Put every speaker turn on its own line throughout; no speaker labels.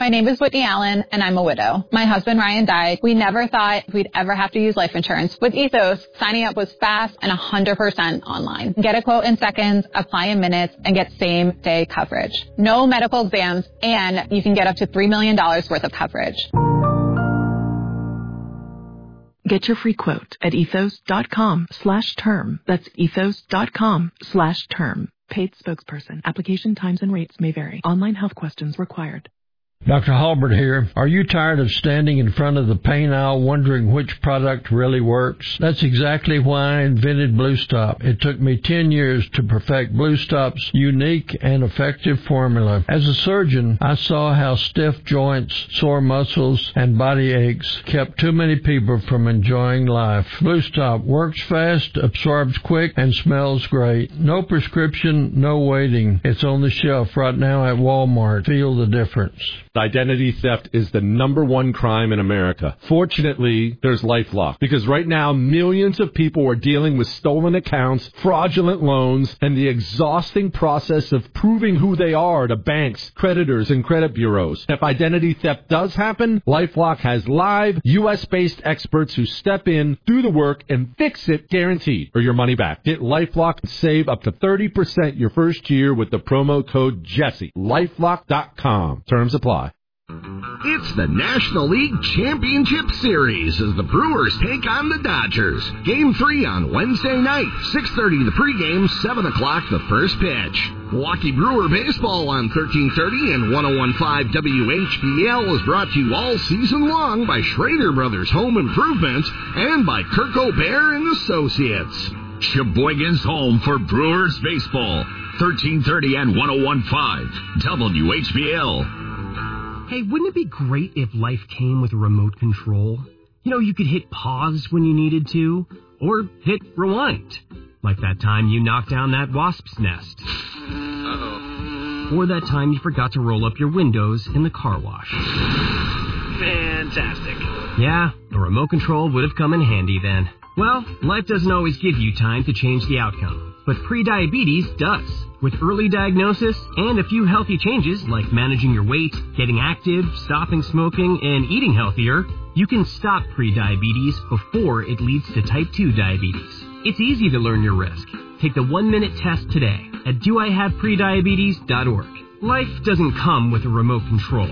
My name is Whitney Allen, and I'm a widow. My husband, Ryan, died. We never thought we'd ever have to use life insurance. With Ethos, signing up was fast and 100% online. Get a quote in seconds, apply in minutes, and get same-day coverage. No medical exams, and you can get up to $3 million worth of coverage.
Get your free quote at ethos.com/term. That's ethos.com/term. Paid spokesperson. Application times and rates may vary. Online health questions required.
Dr. Halbert here. Are you tired of standing in front of the pain aisle wondering which product really works? That's exactly why I invented Blue Stop. It took me 10 years to perfect Blue Stop's unique and effective formula. As a surgeon, I saw how stiff joints, sore muscles, and body aches kept too many people from enjoying life. Blue Stop works fast, absorbs quick, and smells great. No prescription, no waiting. It's on the shelf right now at Walmart. Feel the difference.
Identity theft is the #1 crime in America. Fortunately, there's LifeLock, because right now millions of people are dealing with stolen accounts, fraudulent loans, and the exhausting process of proving who they are to banks, creditors, and credit bureaus. If identity theft does happen, LifeLock has live, U.S.-based experts who step in, do the work, and fix it guaranteed, or your money back. Get LifeLock and save up to 30% your first year with the promo code Jesse. LifeLock.com. Terms apply.
It's the National League Championship Series as the Brewers take on the Dodgers. Game 3 on Wednesday night, 6:30 the pregame, 7 o'clock the first pitch. Milwaukee Brewer Baseball on 1330 and 101.5 WHBL is brought to you all season long by Schrader Brothers Home Improvement and by Kirk O'Bear and Associates. Sheboygan's home for Brewers Baseball, 1330 and 101.5 WHBL.
Hey, wouldn't it be great if life came with a remote control? You know, you could hit pause when you needed to, or hit rewind. Like that time you knocked down that wasp's nest. Uh-oh. Or that time you forgot to roll up your windows in the car wash.
Fantastic.
Yeah, a remote control would have come in handy then. Well, life doesn't always give you time to change the outcome, but prediabetes does. With early diagnosis and a few healthy changes like managing your weight, getting active, stopping smoking, and eating healthier, you can stop prediabetes before it leads to type 2 diabetes. It's easy to learn your risk. Take the 1-minute test today at doihaveprediabetes.org. Life doesn't come with a remote control.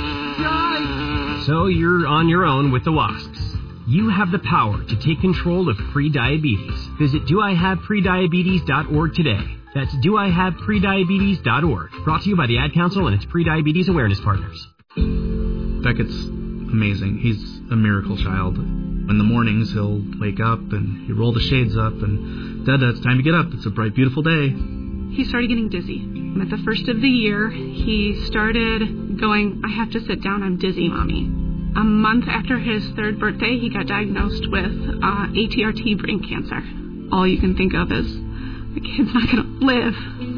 So you're on your own with the wasps. You have the power to take control of prediabetes. Visit doihaveprediabetes.org today. That's doihaveprediabetes.org. Brought to you by the Ad Council and its prediabetes awareness partners.
Beckett's amazing. He's a miracle child. In the mornings, he'll wake up and he'll roll the shades up and, Dada, it's time to get up. It's a bright, beautiful day.
He started getting dizzy. At the first of the year, he started going, I have to sit down, I'm dizzy, Mommy. A month after his 3rd birthday, he got diagnosed with ATRT brain cancer. All you can think of is, the kid's not going to live.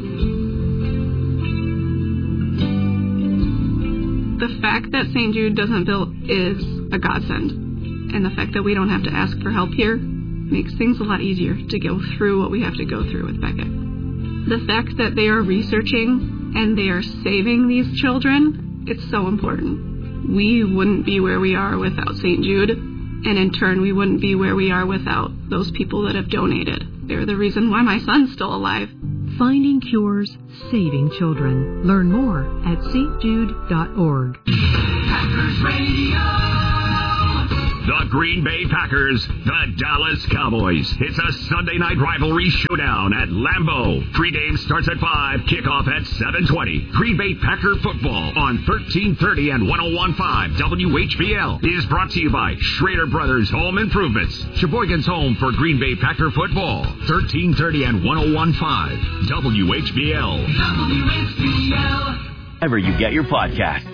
The fact that St. Jude doesn't bill is a godsend. And the fact that we don't have to ask for help here makes things a lot easier to go through what we have to go through with Beckett. The fact that they are researching and they are saving these children, it's so important. We wouldn't be where we are without St. Jude, and in turn, we wouldn't be where we are without those people that have donated. They're the reason why my son's still alive.
Finding cures, saving children. Learn more at stjude.org.
Packers Radio. The Green Bay Packers, the Dallas Cowboys. It's a Sunday night rivalry showdown at Lambeau. Pregame starts at 5, kickoff at 7:20. Green Bay Packer football on 1330 and 101.5 WHBL is brought to you by Schrader Brothers Home Improvements. Sheboygan's home for Green Bay Packer football. 1330 and 101.5 WHBL. WHBL.
Wherever you get your podcasts.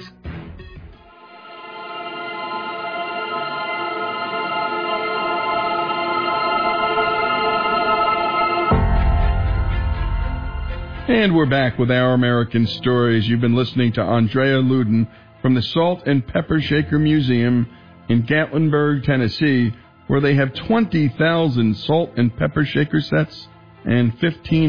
And we're back with Our American Stories. You've been listening to Andrea Luden from the Salt and Pepper Shaker Museum in Gatlinburg, Tennessee, where they have 20,000 salt and pepper shaker sets and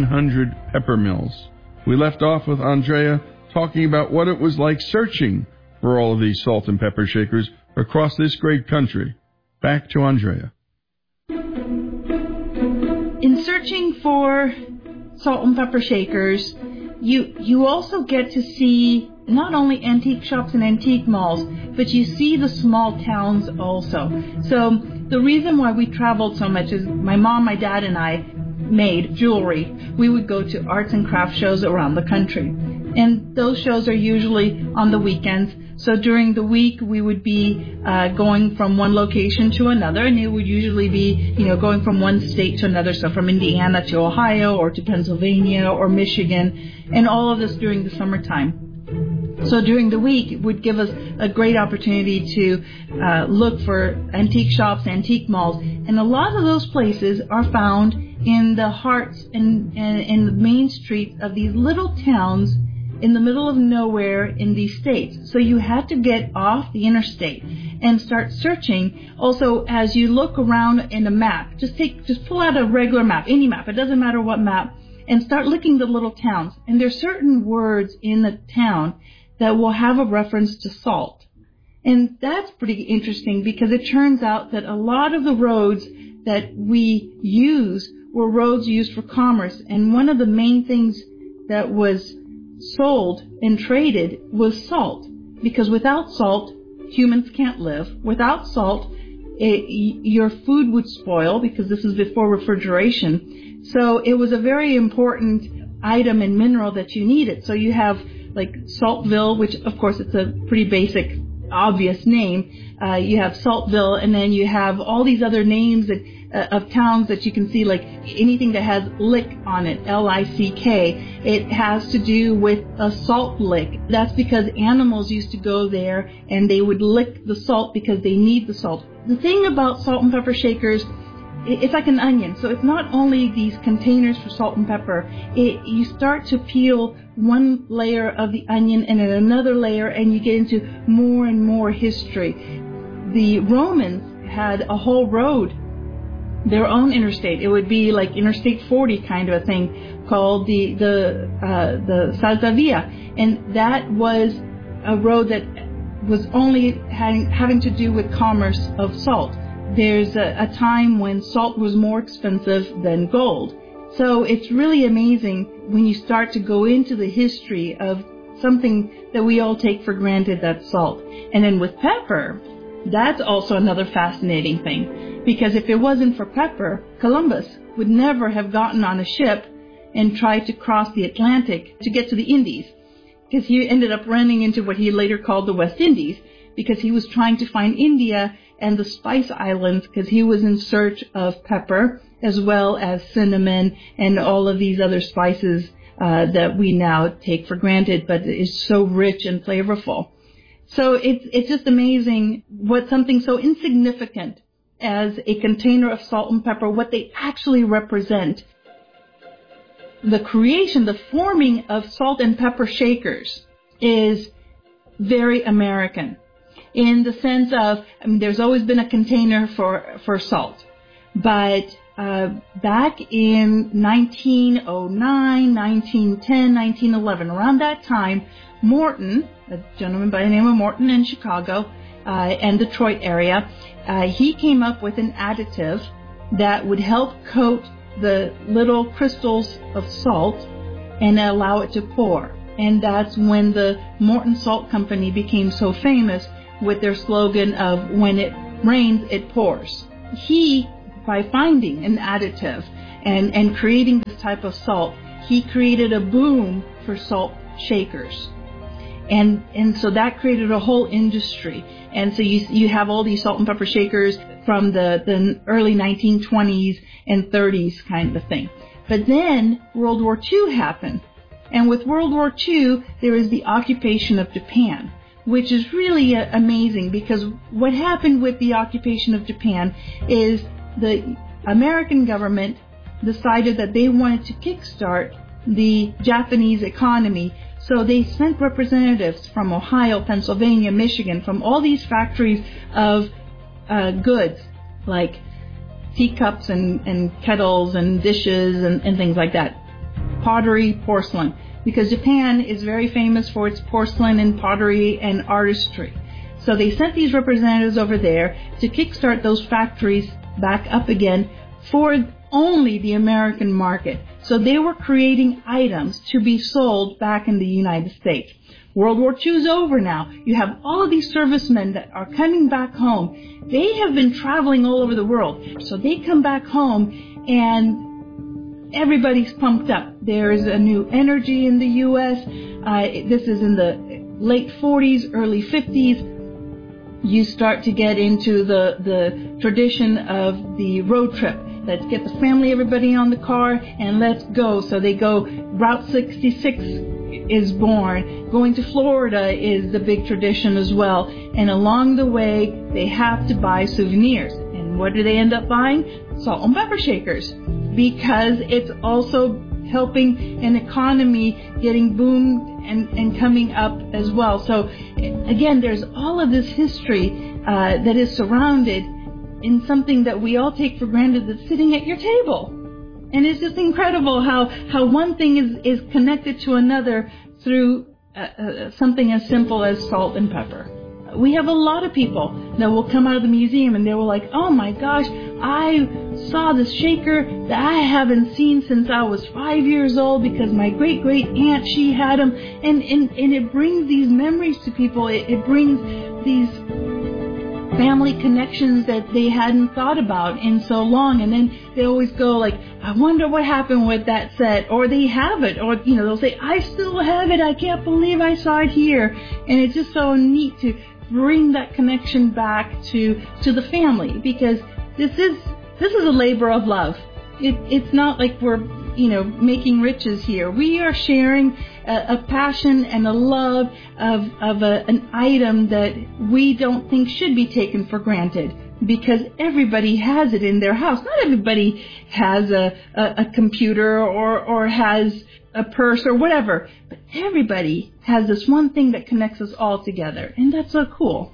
1,500 pepper mills. We left off with Andrea talking about what it was like searching for all of these salt and pepper shakers across this great country. Back to Andrea.
In searching for salt and pepper shakers, you also get to see not only antique shops and antique malls, but you see the small towns also. So the reason why we traveled so much is my mom, my dad, and I made jewelry. We would go to arts and craft shows around the country. And those shows are usually on the weekends. So during the week, we would be going from one location to another, and it would usually be, going from one state to another. So from Indiana to Ohio or to Pennsylvania or Michigan, and all of this during the summertime. So during the week, it would give us a great opportunity to look for antique shops, antique malls. And a lot of those places are found in the hearts and the main streets of these little towns in the middle of nowhere in these states. So you had to get off the interstate and start searching. Also, as you look around in a map, just pull out a regular map, any map, it doesn't matter what map, and start looking at the little towns. And there's certain words in the town that will have a reference to salt. And that's pretty interesting because it turns out that a lot of the roads that we use were roads used for commerce. And one of the main things that was sold and traded was salt. Because without salt, humans can't live. Without salt, your food would spoil because this is before refrigeration. So it was a very important item and mineral that you needed. So you have like Saltville, which of course it's a pretty basic, obvious name. You have Saltville, and then you have all these other names of towns that you can see, like anything that has lick on it, L-I-C-K. It has to do with a salt lick. That's because animals used to go there and they would lick the salt because they need the salt. The thing about salt and pepper shakers, it's like an onion. So it's not only these containers for salt and pepper. You start to peel one layer of the onion and then another layer, and you get into more and more history. The Romans had a whole road, their own interstate. It would be like Interstate 40 kind of a thing, called the Salta Via, and that was a road that was only having to do with commerce of salt. There's a time when salt was more expensive than gold. So it's really amazing when you start to go into the history of something that we all take for granted, that's salt. And then with pepper, that's also another fascinating thing. Because if it wasn't for pepper, Columbus would never have gotten on a ship and tried to cross the Atlantic to get to the Indies. Because he ended up running into what he later called the West Indies, because he was trying to find India and the Spice Islands, because he was in search of pepper as well as cinnamon and all of these other spices that we now take for granted, but is so rich and flavorful. So it's just amazing what something so insignificant as a container of salt and pepper, what they actually represent. The creation, the forming of salt and pepper shakers is very American, in the sense of, there's always been a container for salt. But back in 1909, 1910, 1911, around that time, Morton, a gentleman by the name of Morton in Chicago and Detroit area, he came up with an additive that would help coat the little crystals of salt and allow it to pour. And that's when the Morton Salt Company became so famous with their slogan of, when it rains, it pours. He, by finding an additive and creating this type of salt, he created a boom for salt shakers. And so that created a whole industry. And so you have all these salt and pepper shakers from the early 1920s and 30s kind of thing. But then World War II happened. And with World War II, there is the occupation of Japan, which is really amazing, because what happened with the occupation of Japan is the American government decided that they wanted to kickstart the Japanese economy. So they sent representatives from Ohio, Pennsylvania, Michigan, from all these factories of goods like teacups and kettles and dishes and things like that, pottery, porcelain. because Japan is very famous for its porcelain and pottery and artistry. So they sent these representatives over there to kickstart those factories back up again for only the American market. So they were creating items to be sold back in the United States. World War II is over now. You have all of these servicemen that are coming back home. They have been traveling all over the world. So they come back home and everybody's pumped up. There is a new energy in the U.S. This is in the late 40s, early 50s. You start to get into the tradition of the road trip. Let's get the family, everybody on the car, and let's go. So they go. Route 66 is born. Going to Florida is the big tradition as well. And along the way, they have to buy souvenirs. And what do they end up buying? Salt and pepper shakers. Because it's also helping an economy getting boomed and coming up as well. So again, there's all of this history that is surrounded in something that we all take for granted that's sitting at your table. And it's just incredible how one thing is connected to another through something as simple as salt and pepper. We have a lot of people that will come out of the museum and they were like, oh my gosh, I saw this shaker that I haven't seen since I was 5 years old because my great-great aunt, she had them. And it brings these memories to people. It brings these family connections that they hadn't thought about in so long. And then they always go like, I wonder what happened with that set. Or they have it. Or, they'll say, I still have it. I can't believe I saw it here. And it's just so neat to bring that connection back to the family, because this is a labor of love. It's not like we're making riches here. We are sharing a passion and a love of an item that we don't think should be taken for granted, because everybody has it in their house. Not everybody has a computer or has a purse or whatever, but everybody has this one thing that connects us all together, and that's so cool.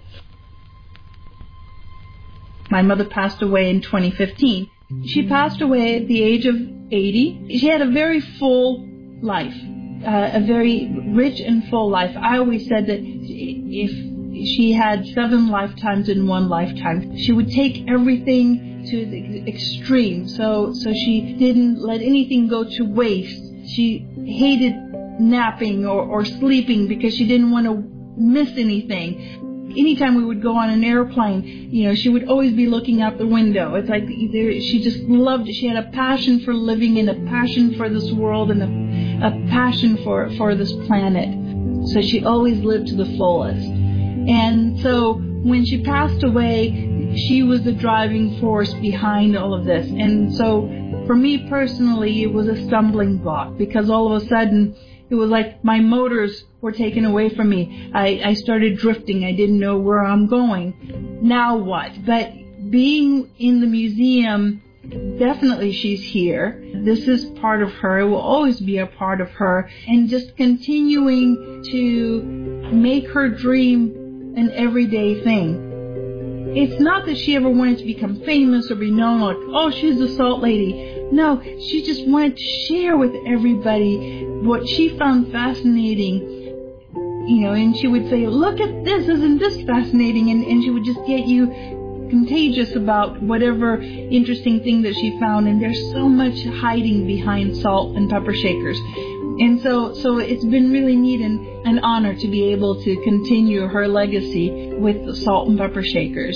My mother passed away in 2015. She passed away at the age of 80. She had a very full life, a very rich and full life. I always said that if she had 7 lifetimes in one lifetime, she would take everything to the extreme. So she didn't let anything go to waste. She hated napping or sleeping because she didn't want to miss anything. Anytime we would go on an airplane, she would always be looking out the window. It's like she just loved it. She had a passion for living and a passion for this world and a passion for this planet. So she always lived to the fullest. And so when she passed away, she was the driving force behind all of this. And so for me personally, it was a stumbling block, because all of a sudden it was like my motors were taken away from me. I started drifting. I didn't know where I'm going. Now what? But being in the museum, definitely she's here. This is part of her. It will always be a part of her. And just continuing to make her dream an everyday thing. It's not that she ever wanted to become famous or be known like, oh, she's the Salt Lady. No, she just wanted to share with everybody what she found fascinating, and she would say, look at this, isn't this fascinating? And she would just get you contagious about whatever interesting thing that she found. And there's so much hiding behind salt and pepper shakers. And so it's been really neat and an honor to be able to continue her legacy with the salt and pepper shakers.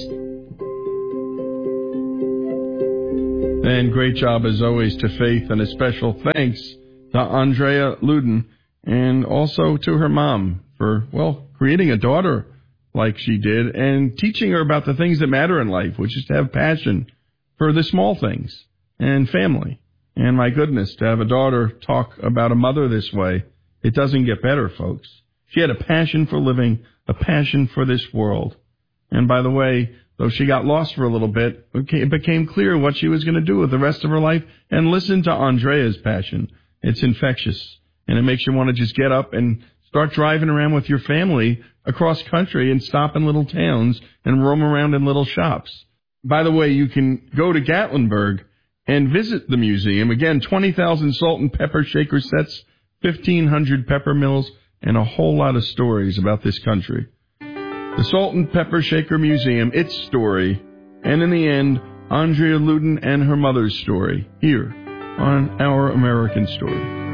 And great job, as always, to Faith, and a special thanks to Andrea Luden, and also to her mom for, creating a daughter like she did and teaching her about the things that matter in life, which is to have passion for the small things and family. And my goodness, to have a daughter talk about a mother this way, it doesn't get better, folks. She had a passion for living, a passion for this world. And by the way, though she got lost for a little bit, it became clear what she was going to do with the rest of her life. And listen to Andrea's passion. It's infectious. And it makes you want to just get up and start driving around with your family across country and stop in little towns and roam around in little shops. By the way, you can go to Gatlinburg and visit the museum. Again, 20,000 salt and pepper shaker sets 1,500 pepper mills, and a whole lot of stories about this country. The Salt and Pepper Shaker Museum, its story, and in the end, Andrea Luden and her mother's story, here on Our American Story.